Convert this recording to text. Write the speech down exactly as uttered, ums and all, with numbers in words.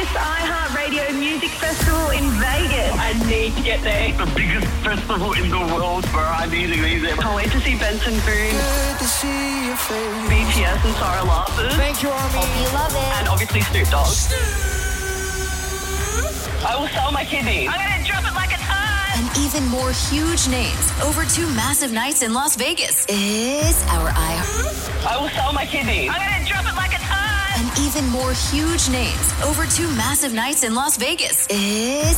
biggest iHeartRadio music festival in Vegas. I need to get there. The biggest festival in the world, bro. I need to be there. Can't wait to see Benson Boone. Good to see your face. B T S and Sarah Larson. Thank you, Army. Hope you love it. And obviously Snoop Dogg. I will sell my kidneys. I'm going to drop it like it's hot. And even more huge names over two massive nights in Las Vegas is our iHeart. I will sell my kidneys. I'm going to drop it like it's hot. And even more huge names over two massive nights in Las Vegas is